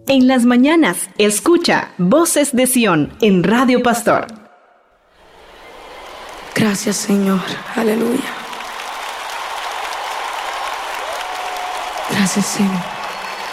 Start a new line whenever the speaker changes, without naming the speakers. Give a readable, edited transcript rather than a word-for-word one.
En las mañanas, escucha Voces de Sion en Radio Pastor.
Gracias, Señor. Aleluya. Gracias, Señor.